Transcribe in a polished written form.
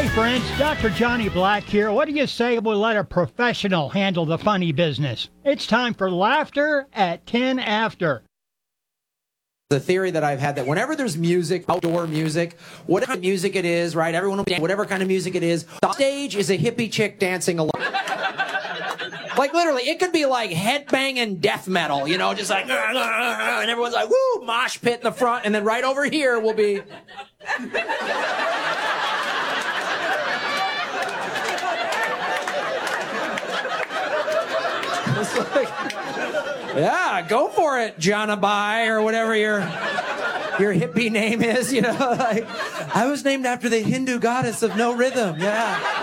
friends. Dr. Johnny Black here. What do you say we let a professional handle the funny business? It's time for Laughter at 10 After. The theory that I've had that whenever there's music, outdoor music, whatever music it is, right? Everyone will dance, whatever kind of music it is. The stage is a hippie chick dancing along. Like literally, it could be like headbanging death metal, you know, just like, and everyone's like, woo, mosh pit in the front, and then right over here will be. It's like, yeah, go for it, Jonabai, or whatever your hippie name is, you know. Like, I was named after the Hindu goddess of no rhythm, yeah.